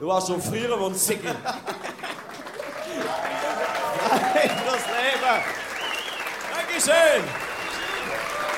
Du warst schon früher und Sickel. Das Leben. Dankeschön.